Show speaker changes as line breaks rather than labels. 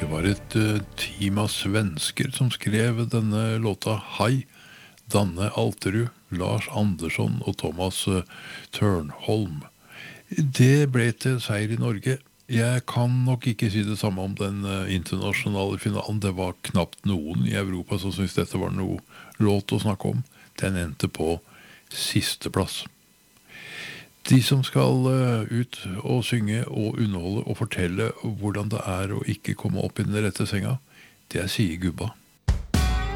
Det var et team av svensker som skrev denne låta Hei, Danne Alterud, Lars Andersson og Thomas Tørnholm. Det ble til seier i Norge. Jeg kan nok ikke si det samme om den internasjonale finalen. Det var knapt noen i Europa som syntes dette var noe låt å snakke om. Den endte på siste plass. De som skal ut og synge og underholde og fortelle hvordan det er å ikke komme opp i den rette senga, det er Sige Gubba.